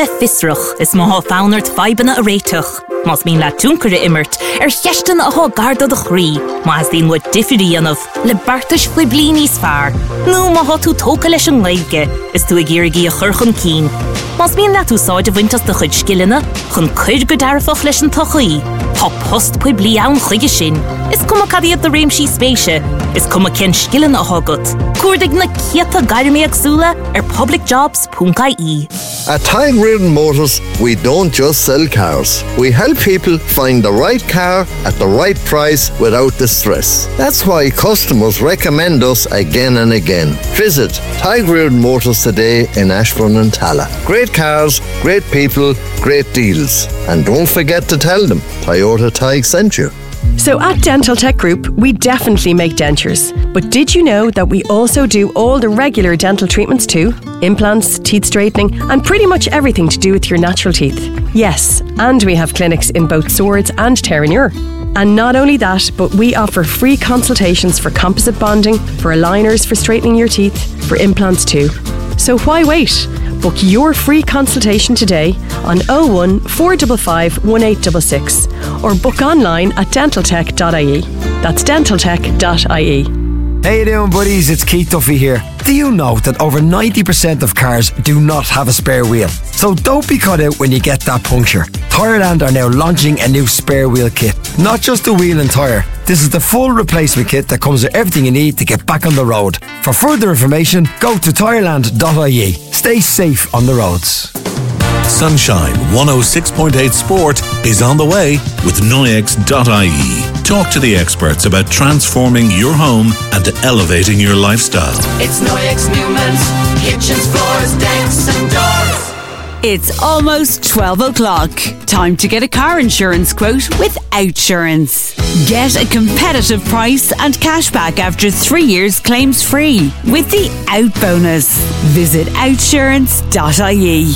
Fisrach is maha faunert fibana a réituch. Mas mín le túncare immert cheistan a há garda de chrí. Mas dín wat diffirí anaf le bartas fwy blini sfar. Nu ma ha tú tóca leis an leige is tú a gírigi a churchun cín. Mas mín le tú sáid a vintas de chud skillina chun cuid go darfach leis an tochaí. Ha post pwy bli awn chuige sin. Is cum a cadiad de réimsí spéise. Is cum a ken skillin a hagot. Cuirdig na cieta gairmi agsúla publicjobs.ie. At Tyrone Motors, we don't just sell cars. We help people find the right car at the right price without the stress. That's why customers recommend us again and again. Visit Tyrone Motors today in Ashbourne and Tala. Great cars, great people, great deals. And don't forget to tell them Toyota Tig sent you. So at Dental Tech Group, we definitely make dentures. But did you know that we also do all the regular dental treatments too? Implants, teeth straightening, and pretty much everything to do with your natural teeth. Yes, and we have clinics in both Swords and Terenure. And not only that, but we offer free consultations for composite bonding, for aligners for straightening your teeth, for implants too. So why wait? Book your free consultation today on 01 455 1866 or book online at dentaltech.ie. That's dentaltech.ie. How you doing, buddies? It's Keith Duffy here. Do you know that over 90% of cars do not have a spare wheel? So don't be caught out when you get that puncture. Tyreland are now launching a new spare wheel kit. Not just a wheel and tyre. This is the full replacement kit that comes with everything you need to get back on the road. For further information, go to tyreland.ie. Stay safe on the roads. Sunshine 106.8 Sport is on the way with Noyex.ie. Talk to the experts about transforming your home and elevating your lifestyle. It's Noyex Newman's kitchens, floors, decks and doors. It's almost 12 o'clock. Time to get a car insurance quote with Outsurance. Get a competitive price and cashback after 3 years claims free with the Out Bonus. Visit outsurance.ie.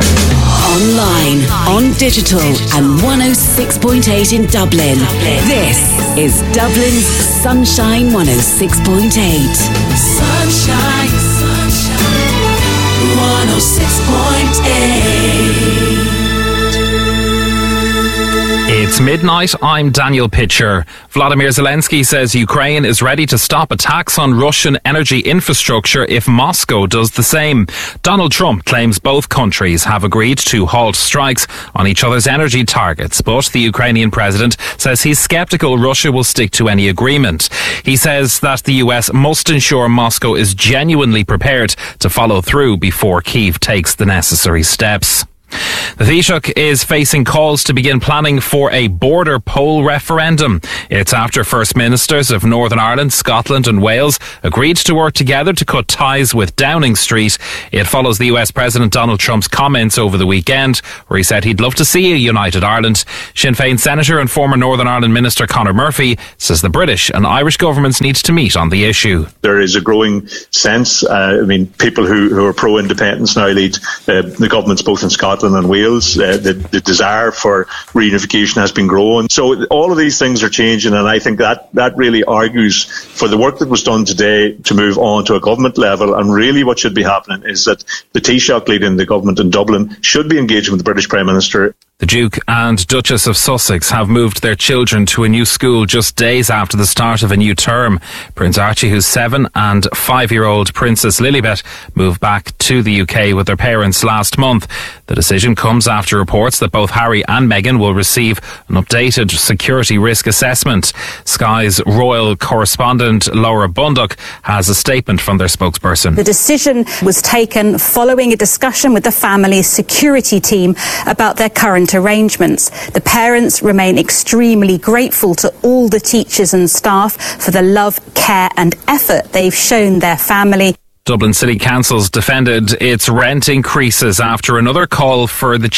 Online, on digital and 106.8 in Dublin. This is Dublin's Sunshine 106.8. Sunshine, sunshine, 106.8. It's midnight. I'm Daniel Pitcher. Vladimir Zelensky says Ukraine is ready to stop attacks on Russian energy infrastructure if Moscow does the same. Donald Trump claims both countries have agreed to halt strikes on each other's energy targets, but the Ukrainian president says he's skeptical Russia will stick to any agreement. He says that the US must ensure Moscow is genuinely prepared to follow through before Kyiv takes the necessary steps. The Taoiseach is facing calls to begin planning for a border poll referendum. It's after First Ministers of Northern Ireland, Scotland and Wales agreed to work together to cut ties with Downing Street. It follows the US President Donald Trump's comments over the weekend, where he said he'd love to see a united Ireland. Sinn Féin Senator and former Northern Ireland Minister Conor Murphy says the British and Irish governments need to meet on the issue. There is a growing sense, people who are pro-independence now lead the governments both in Scotland and Wales. The desire for reunification has been growing. So all of these things are changing, and I think that really argues for the work that was done today to move on to a government level. And really what should be happening is that the Taoiseach leading the government in Dublin should be engaging with the British Prime Minister. The Duke and Duchess of Sussex have moved their children to a new school just days after the start of a new term. Prince Archie, who's 7, and 5-year-old Princess Lilibet moved back to the UK with their parents last month. The decision comes after reports that both Harry and Meghan will receive an updated security risk assessment. Sky's royal correspondent Laura Bundock has a statement from their spokesperson. The decision was taken following a discussion with the family's security team about their current arrangements. The parents remain extremely grateful to all the teachers and staff for the love, care and effort they've shown their family. Dublin City Council's defended its rent increases after another call for the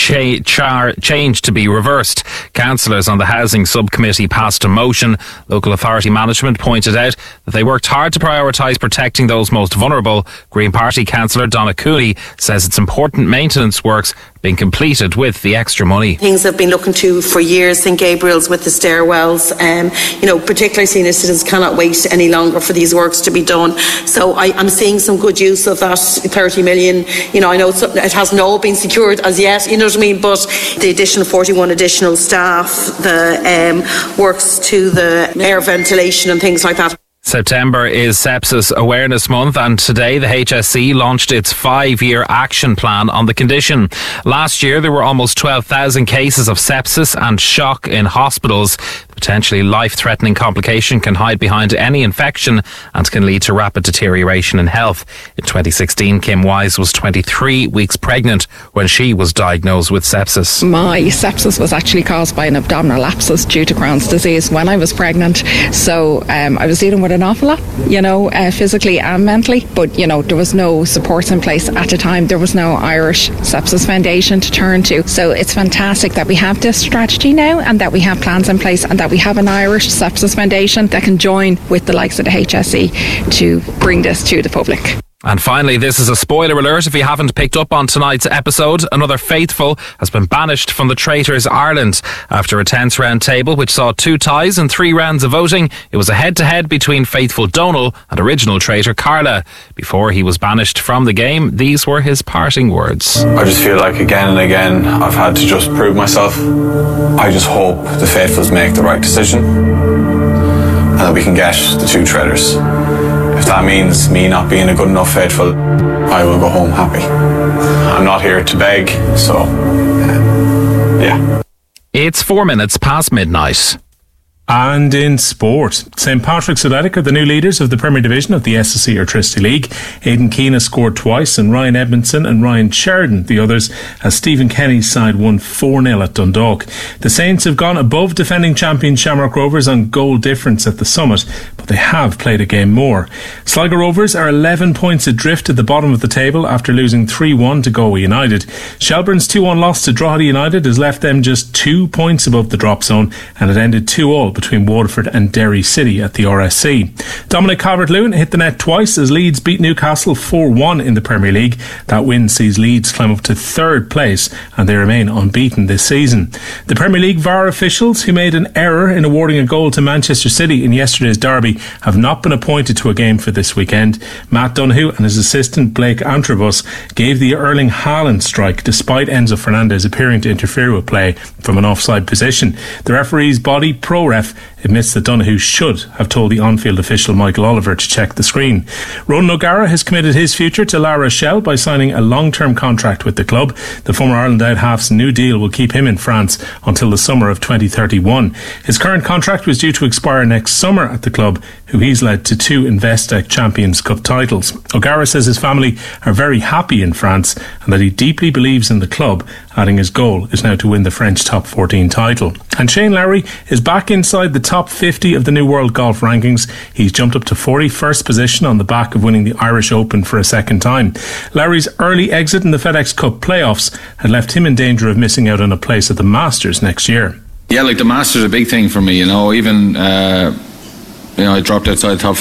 change to be reversed. Councillors on the Housing Subcommittee passed a motion. Local authority management pointed out that they worked hard to prioritise protecting those most vulnerable. Green Party councillor Donna Cooney says it's important maintenance works being completed with the extra money. Things I've been looking to for years, St Gabriel's with the stairwells, particularly senior citizens cannot wait any longer for these works to be done. So I'm seeing some good use of that 30 million. I know it hasn't all been secured as yet, you know what I mean, but the additional 41 additional staff, the works to the air ventilation and things like that. September is Sepsis Awareness Month, and today the HSE launched its 5-year action plan on the condition. Last year there were almost 12,000 cases of sepsis and shock in hospitals. The potentially life-threatening complication can hide behind any infection and can lead to rapid deterioration in health. In 2016, Kim Wise was 23 weeks pregnant when she was diagnosed with sepsis. My sepsis was actually caused by an abdominal abscess due to Crohn's disease when I was pregnant. So I was dealing with an awful lot, physically and mentally. But, there was no supports in place at the time. There was no Irish Sepsis Foundation to turn to. So it's fantastic that we have this strategy now and that we have plans in place and that we have an Irish Sepsis Foundation that can join with the likes of the HSE to bring this to the public. And finally, this is a spoiler alert if you haven't picked up on tonight's episode. Another faithful has been banished from the Traitors Ireland after a tense round table which saw 2 ties and 3 rounds of voting. It was a head-to-head between faithful Donal and original traitor Carla. Before he was banished from the game, these were his parting words. I just feel like again and again I've had to just prove myself. I just hope the faithfuls make the right decision and that we can get the 2 traitors. If that means me not being a good enough faithful, I will go home happy. I'm not here to beg, so yeah. It's 4 minutes past midnight. And in sport, St Patrick's Athletic are the new leaders of the Premier Division of the SSE Airtricity League. Aidan Keane has scored twice and Ryan Edmondson and Ryan Sheridan the others, as Stephen Kenny's side won 4-0 at Dundalk. The Saints have gone above defending champion Shamrock Rovers on goal difference at the summit, but they have played a game more. Sligo Rovers are 11 points adrift at the bottom of the table after losing 3-1 to Galway United. Shelbourne's 2-1 loss to Drogheda United has left them just 2 points above the drop zone, and it ended 2-2 between Waterford and Derry City at the RSC. Dominic Calvert-Lewin hit the net twice as Leeds beat Newcastle 4-1 in the Premier League. That win sees Leeds climb up to 3rd place and they remain unbeaten this season. The Premier League VAR officials who made an error in awarding a goal to Manchester City in yesterday's derby have not been appointed to a game for this weekend. Matt Donoghue and his assistant Blake Antrobus gave the Erling Haaland strike despite Enzo Fernandez appearing to interfere with play from an offside position. The referee's body, ProRef, admits that Donoghue should have told the on-field official Michael Oliver to check the screen. Ronan O'Gara has committed his future to La Rochelle by signing a long-term contract with the club. The former Ireland out half's new deal will keep him in France until the summer of 2031. His current contract was due to expire next summer at the club, who he's led to 2 Investec Champions Cup titles. O'Gara says his family are very happy in France and that he deeply believes in the club, adding his goal is now to win the French top 14 title. And Shane Lowry is back inside the top 50 of the new World Golf Rankings. He's jumped up to 41st position on the back of winning the Irish Open for a second time. Lowry's early exit in the FedEx Cup playoffs had left him in danger of missing out on a place at the Masters next year. Yeah, the Masters is a big thing for me, even I dropped outside the top